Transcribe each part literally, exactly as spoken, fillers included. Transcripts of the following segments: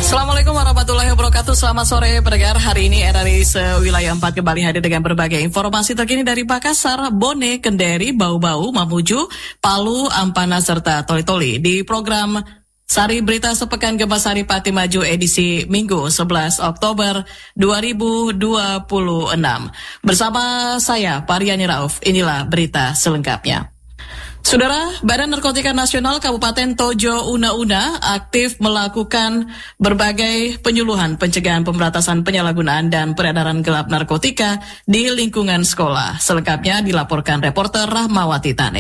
Assalamualaikum warahmatullahi wabarakatuh. Selamat sore pendengar. Hari ini R R I Sewilayah empat kembali hadir dengan berbagai informasi terkini dari Makassar, Bone, Kendari, Bau-Bau, Mamuju, Palu, Ampana, serta Toli-Toli. Di program Sari Berita Sepekan Gempa Sari Pati Maju edisi Minggu sebelas Oktober dua ribu dua puluh enam. Bersama saya, Pariani Rauf, inilah berita selengkapnya. Saudara, Badan Narkotika Nasional Kabupaten Tojo Una-Una aktif melakukan berbagai penyuluhan pencegahan pemberantasan penyalahgunaan dan peredaran gelap narkotika di lingkungan sekolah. Selengkapnya dilaporkan reporter Rahmawati Tane.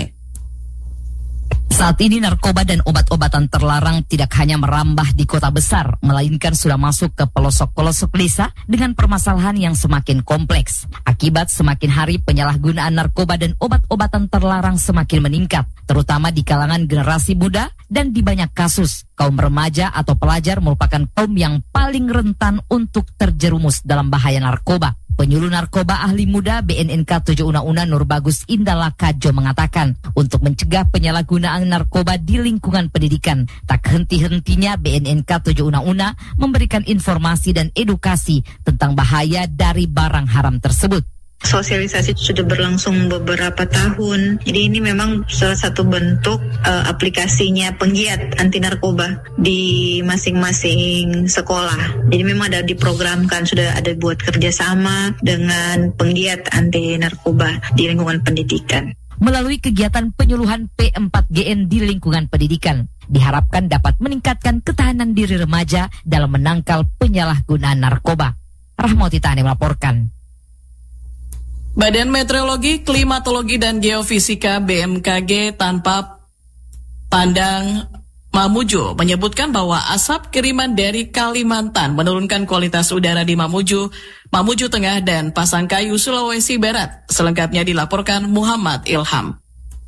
Saat ini narkoba dan obat-obatan terlarang tidak hanya merambah di kota besar, melainkan sudah masuk ke pelosok-pelosok desa dengan permasalahan yang semakin kompleks. Akibat semakin hari penyalahgunaan narkoba dan obat-obatan terlarang semakin meningkat, terutama di kalangan generasi muda dan di banyak kasus, kaum remaja atau pelajar merupakan kaum yang paling rentan untuk terjerumus dalam bahaya narkoba. Penyuluh narkoba ahli muda B N N K Tojo Una-Una Nur Bagus Indala Kajo mengatakan, untuk mencegah penyalahgunaan narkoba di lingkungan pendidikan, tak henti-hentinya B N N K Tojo Una-Una memberikan informasi dan edukasi tentang bahaya dari barang haram tersebut. Sosialisasi sudah berlangsung beberapa tahun. Jadi ini memang salah satu bentuk uh, aplikasinya penggiat anti narkoba di masing-masing sekolah. Jadi memang ada diprogramkan, sudah ada buat kerjasama dengan penggiat anti narkoba di lingkungan pendidikan. Melalui kegiatan penyuluhan P empat G N di lingkungan pendidikan, diharapkan dapat meningkatkan ketahanan diri remaja dalam menangkal penyalahgunaan narkoba. Rahmawati Tane melaporkan. Badan Meteorologi, Klimatologi, dan Geofisika B M K G tanpa pandang Mamuju menyebutkan bahwa asap kiriman dari Kalimantan menurunkan kualitas udara di Mamuju, Mamuju Tengah, dan Pasangkayu, Sulawesi Barat. Selengkapnya dilaporkan Muhammad Ilham.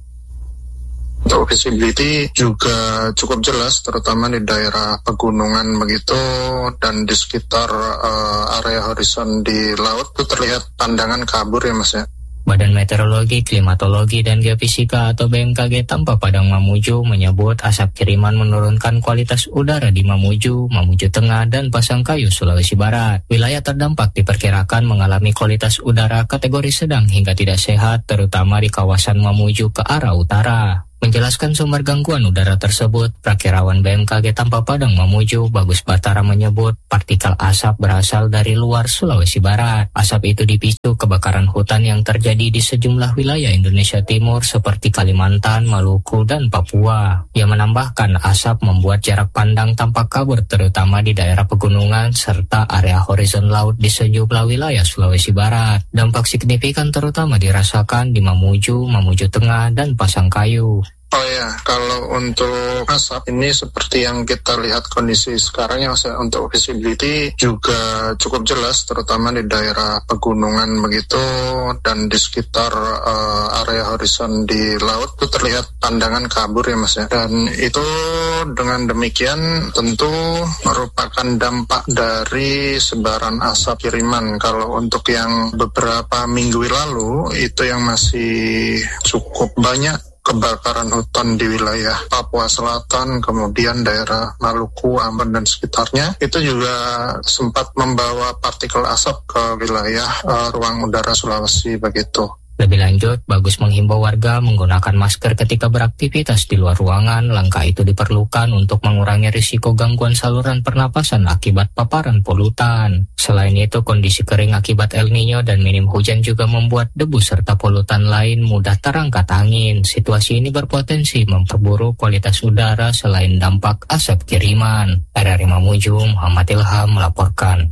Untuk visibility juga cukup jelas, terutama di daerah pegunungan begitu dan di sekitar uh, area horizon di laut itu terlihat pandangan kabur ya Mas ya. Badan Meteorologi, Klimatologi, dan Geofisika atau B M K G tanpa padang Mamuju menyebut asap kiriman menurunkan kualitas udara di Mamuju, Mamuju Tengah, dan Pasangkayu, Sulawesi Barat. Wilayah terdampak diperkirakan mengalami kualitas udara kategori sedang hingga tidak sehat, terutama di kawasan Mamuju ke arah utara. Menjelaskan sumber gangguan udara tersebut, Prakirawan B M K G tanpa padang Mamuju, Bagus Batara menyebut partikel asap berasal dari luar Sulawesi Barat. Asap itu dipicu kebakaran hutan yang terjadi di sejumlah wilayah Indonesia Timur seperti Kalimantan, Maluku, dan Papua. Ia menambahkan asap membuat jarak pandang tampak kabur terutama di daerah pegunungan serta area horizon laut di sejumlah wilayah Sulawesi Barat. Dampak signifikan terutama dirasakan di Mamuju, Mamuju Tengah, dan Pasangkayu. Oh ya, kalau untuk asap ini seperti yang kita lihat kondisi sekarang ya, untuk visibility juga cukup jelas, terutama di daerah pegunungan begitu dan di sekitar uh, area horizon di laut itu terlihat pandangan kabur ya Mas ya. Dan itu dengan demikian tentu merupakan dampak dari sebaran asap kiriman. Kalau untuk yang beberapa minggu lalu itu yang masih cukup banyak kebakaran hutan di wilayah Papua Selatan, kemudian daerah Maluku, Ambon, dan sekitarnya, itu juga sempat membawa partikel asap ke wilayah uh, ruang udara Sulawesi begitu. Lebih lanjut, Bagus menghimbau warga menggunakan masker ketika beraktivitas di luar ruangan. Langkah itu diperlukan untuk mengurangi risiko gangguan saluran pernapasan akibat paparan polutan. Selain itu, kondisi kering akibat El Nino dan minim hujan juga membuat debu serta polutan lain mudah terangkat angin. Situasi ini berpotensi memperburuk kualitas udara selain dampak asap kiriman. R R I Mamuju, Muhammad Ilham melaporkan.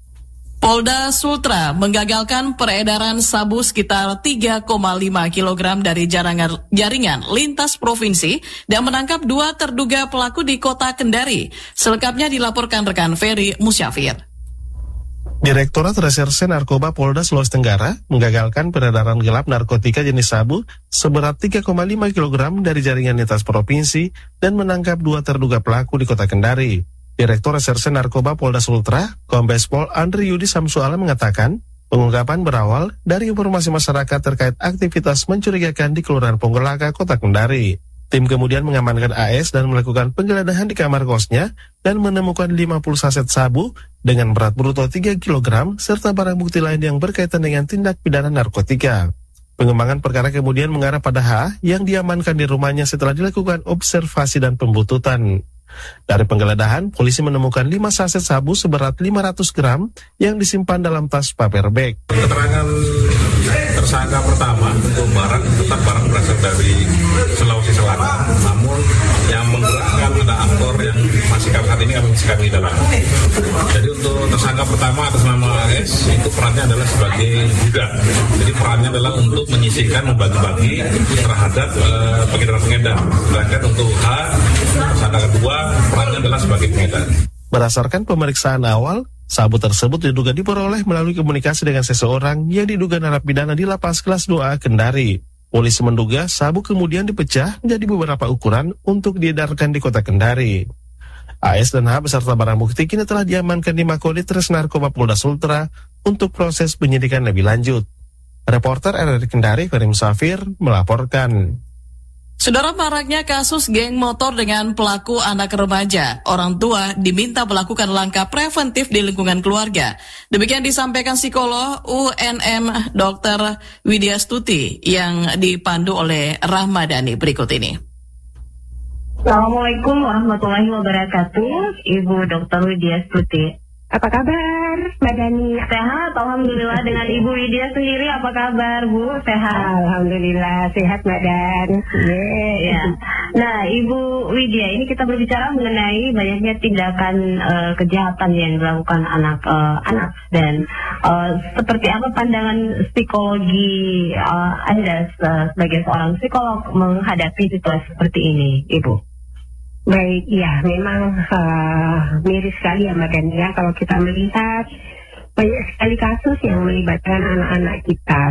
Polda Sultra menggagalkan peredaran sabu sekitar tiga koma lima kilogram dari jaringan, jaringan lintas provinsi dan menangkap dua terduga pelaku di kota Kendari. Selengkapnya dilaporkan rekan Ferry Musyafir. Direktorat Reserse Narkoba Polda Sulawesi Tenggara menggagalkan peredaran gelap narkotika jenis sabu seberat tiga koma lima kilogram dari jaringan lintas provinsi dan menangkap dua terduga pelaku di kota Kendari. Direktur Reserse Narkoba Polda Sultra, Kombes Pol Andri Yudi Samsuala mengatakan, pengungkapan berawal dari informasi masyarakat terkait aktivitas mencurigakan di Kelurahan Ponggolaka, Kota Kendari. Tim kemudian mengamankan A S dan melakukan penggeledahan di kamar kosnya dan menemukan lima puluh saset sabu dengan berat bruto tiga kilogram serta barang bukti lain yang berkaitan dengan tindak pidana narkotika. Pengembangan perkara kemudian mengarah pada H yang diamankan di rumahnya setelah dilakukan observasi dan pembuntutan. Dari penggeledahan, polisi menemukan lima saset sabu seberat lima ratus gram yang disimpan dalam tas paper bag. Keterangan tersangka pertama untuk barang tetap barang berasal dari Sulawesi Selatan, namun yang menggerakkan ada aktor yang masih kami saat ini kami masih kami dalam. Jadi untuk tersangka pertama atas nama A S itu perannya adalah sebagai budak. Jadi perannya adalah untuk menyisihkan, membagi-bagi terhadap uh, pengedar-pengedar. Sedangkan untuk H tersangka kedua perannya adalah sebagai pengedar. Berdasarkan pemeriksaan awal, sabu tersebut diduga diperoleh melalui komunikasi dengan seseorang yang diduga narapidana di lapas kelas dua A Kendari. Polisi menduga sabu kemudian dipecah menjadi beberapa ukuran untuk diedarkan di kota Kendari. A S dan H beserta barang bukti kini telah diamankan di Makoditres Narkoba Polda Sultra untuk proses penyidikan lebih lanjut. Reporter R R I Kendari, Ferim Safir, melaporkan. Saudara, maraknya kasus geng motor dengan pelaku anak remaja. Orang tua diminta melakukan langkah preventif di lingkungan keluarga. Demikian disampaikan psikolog U N M Dokter Widya Stuti yang dipandu oleh Rahmadani berikut ini. Assalamualaikum warahmatullahi wabarakatuh, Ibu Dokter Widya Stuti. Apa kabar, Mbak Dani? Sehat, alhamdulillah. Dengan Ibu Widya sendiri, apa kabar, Bu? Sehat? Alhamdulillah, sehat, Mbak Dan. Yeah. Ya. Nah, Ibu Widya, ini kita berbicara mengenai banyaknya tindakan uh, kejahatan yang dilakukan anak-anak uh, dan uh, seperti apa pandangan psikologi uh, Anda uh, sebagai seorang psikolog menghadapi situasi seperti ini, Ibu? Baik, ya memang uh, miris sekali ya Mbak Dani ya kalau kita melihat banyak sekali kasus yang melibatkan anak-anak kita.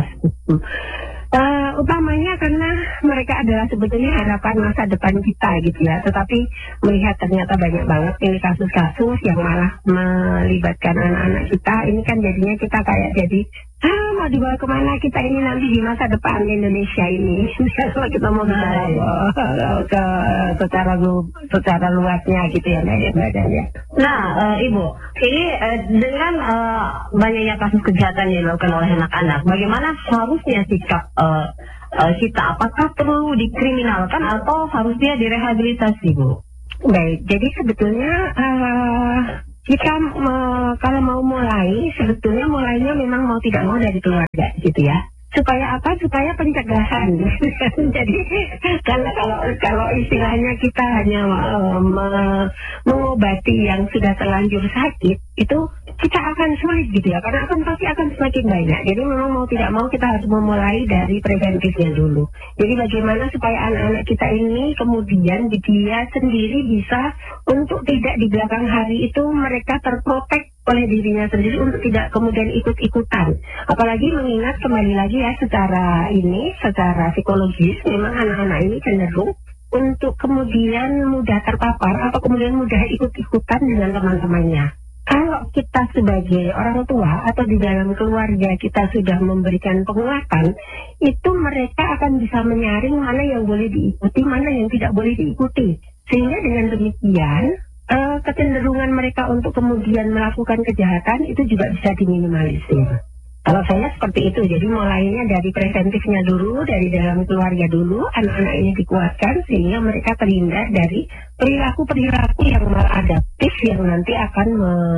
Uh, utamanya karena mereka adalah sebetulnya harapan masa depan kita gitu ya. Tetapi melihat ternyata banyak banget ini kasus-kasus yang malah melibatkan anak-anak kita. Ini kan jadinya kita kayak jadi ah mau dibawa kemana kita ini nanti di masa depan Indonesia ini. Kalau kita mau bicara uh, ke secara secara luasnya gitu ya Mbak ya. Nah uh, Ibu, ini uh, dengan uh, banyaknya kasus kejahatan yang dilakukan oleh anak-anak, bagaimana harusnya sikap uh, uh, kita? Apakah perlu dikriminalkan atau harusnya direhabilitasi, Bu? Baik, jadi sebetulnya uh, kita uh, kalau mau mulai, sebetulnya mulainya memang mau tidak mau dari keluarga gitu ya. Supaya apa? Supaya pencegahan. Jadi karena kalau kalau istilahnya kita hanya uh, me, mengobati yang sudah terlanjur sakit, itu kita akan sulit gitu ya, karena akan pasti akan semakin banyak. Jadi memang mau tidak mau kita harus memulai dari preventifnya dulu. Jadi bagaimana supaya anak-anak kita ini kemudian dia sendiri bisa untuk tidak di belakang hari itu mereka terprotek oleh dirinya sendiri untuk tidak kemudian ikut-ikutan. Apalagi mengingat kembali lagi ya secara ini, secara psikologis memang anak-anak ini cenderung untuk kemudian mudah terpapar atau kemudian mudah ikut-ikutan dengan teman-temannya. Kalau kita sebagai orang tua atau di dalam keluarga kita sudah memberikan penguatan, itu mereka akan bisa menyaring mana yang boleh diikuti, mana yang tidak boleh diikuti. Sehingga dengan demikian, Uh, kecenderungan mereka untuk kemudian melakukan kejahatan itu juga bisa diminimalisir. Kalau saya seperti itu, jadi mulainya dari preventifnya dulu, dari dalam keluarga dulu, anak-anak ini dikuatkan sehingga mereka terhindar dari perilaku-perilaku yang maladaptif yang nanti akan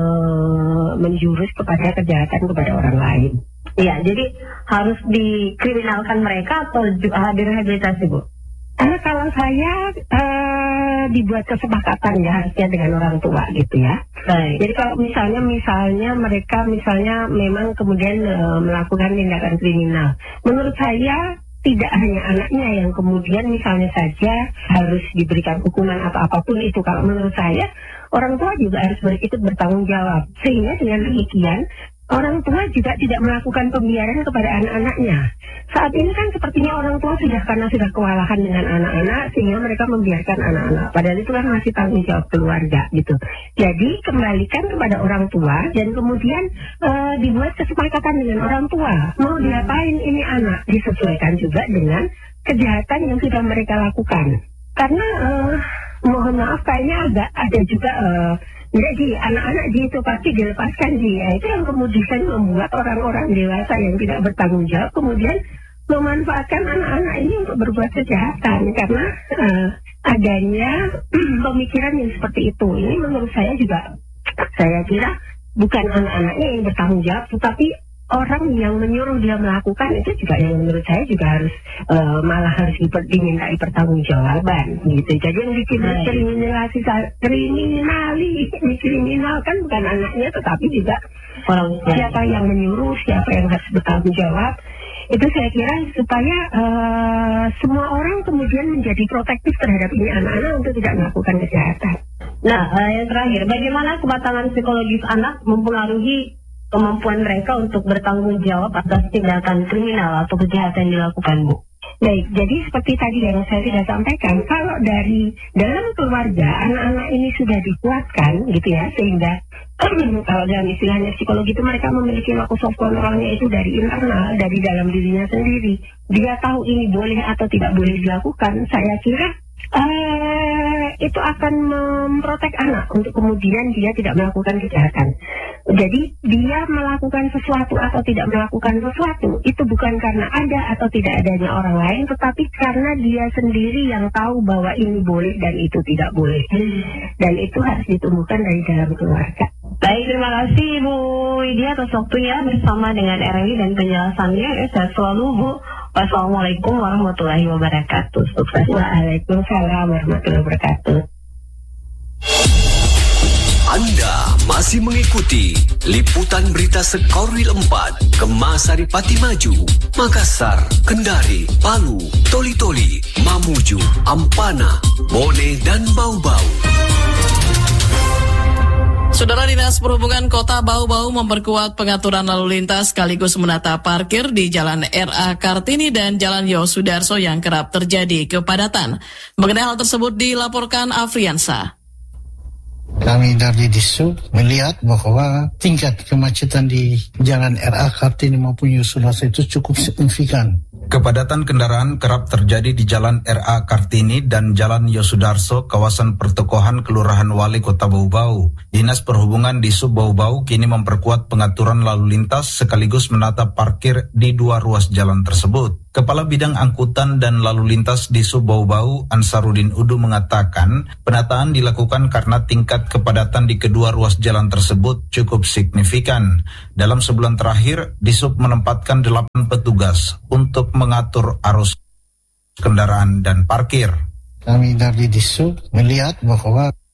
me- menjurus kepada kejahatan kepada orang lain. Iya, jadi harus dikriminalkan mereka atau uh, direhabilitasi, Bu? Karena kalau saya uh, dibuat kesepakatan ya harusnya dengan orang tua gitu ya. Baik. Jadi kalau misalnya misalnya mereka misalnya memang kemudian uh, melakukan tindakan kriminal, menurut saya tidak hanya anaknya yang kemudian misalnya saja harus diberikan hukuman atau apapun itu. Kalau menurut saya orang tua juga harus ikut bertanggung jawab. Sehingga dengan demikian orang tua juga tidak melakukan pembiaran kepada anak-anaknya. Saat ini kan sepertinya orang tua sudah karena sudah kewalahan dengan anak-anak sehingga mereka membiarkan anak-anak. Padahal itu kan masih tanggung jawab keluarga gitu. Jadi kembalikan kepada orang tua dan kemudian uh, dibuat kesepakatan dengan orang tua. Mau diapain ini anak, disesuaikan juga dengan kejahatan yang sudah mereka lakukan. karena uh, mohon maaf kayaknya agak ada juga uh, enggak sih, anak-anak di itu pasti dilepaskan sih ya. Itu yang kemudian membuat orang-orang dewasa yang tidak bertanggung jawab kemudian memanfaatkan anak-anak ini untuk berbuat kejahatan karena uh, adanya pemikiran yang seperti itu. Ini menurut saya juga, saya kira bukan anak-anaknya yang bertanggung jawab, tetapi orang yang menyuruh dia melakukan itu juga yang menurut saya juga harus uh, malah harus diper, dimintai pertanggungjawaban gitu. Jadi yang dikriminalisasi, kriminali, dikriminalkan bukan anaknya tetapi juga orang siapa yang menyuruh, siapa yang harus bertanggung jawab. Itu saya kira supaya uh, semua orang kemudian menjadi protektif terhadap ini anak-anak untuk tidak melakukan kejahatan. Nah, uh, yang terakhir, bagaimana kematangan psikologis anak mempengaruhi kemampuan mereka untuk bertanggung jawab atas tindakan kriminal atau kejahatan yang dilakukan, Bu? Baik, jadi seperti tadi yang saya sudah sampaikan, kalau dari dalam keluarga anak-anak ini sudah dikuatkan gitu ya, sehingga kalau dalam istilahnya psikologi itu mereka memiliki locus of controlnya itu dari internal, dari dalam dirinya sendiri. Dia tahu ini boleh atau tidak boleh dilakukan. Saya kira uh, itu akan memprotek anak untuk kemudian dia tidak melakukan kejahatan. Jadi dia melakukan sesuatu atau tidak melakukan sesuatu itu bukan karena ada atau tidak adanya orang lain, tetapi karena dia sendiri yang tahu bahwa ini boleh dan itu tidak boleh. Dan itu harus ditumbuhkan dari dalam keluarga. Baik, terima kasih Bu Widya atas waktunya bersama dengan R W dan penjelasannya. Ya, saya selalu Bu. Wassalamualaikum warahmatullahi wabarakatuh. Sukses. Waalaikumsalam warahmatullahi wabarakatuh. Anda masih mengikuti liputan berita Sekorwil empat, Kemasaripati Maju, Makassar, Kendari, Palu, Toli-Toli, Mamuju, Ampana, Bone, dan Bau-Bau. Saudara, Dinas Perhubungan Kota Bau-Bau memperkuat pengaturan lalu lintas sekaligus menata parkir di Jalan R A Kartini dan Jalan Yosudarso yang kerap terjadi kepadatan. Mengenai hal tersebut dilaporkan Afriansa. Kami dari Disub melihat bahwa tingkat kemacetan di Jalan R A Kartini maupun Yosudarso itu cukup signifikan. Kepadatan kendaraan kerap terjadi di Jalan R A Kartini dan Jalan Yosudarso, kawasan pertokohan Kelurahan Wali Kota Bau-Bau. Dinas Perhubungan di Sub Bau-Bau kini memperkuat pengaturan lalu lintas sekaligus menata parkir di dua ruas jalan tersebut. Kepala Bidang Angkutan dan Lalu Lintas di Sub Bau-Bau, Ansarudin Udu, mengatakan penataan dilakukan karena tingkat kepadatan di kedua ruas jalan tersebut cukup signifikan. Dalam sebulan terakhir, di Sub menempatkan delapan petugas untuk mengatur arus kendaraan dan parkir. Kami dari Disub melihat bahwa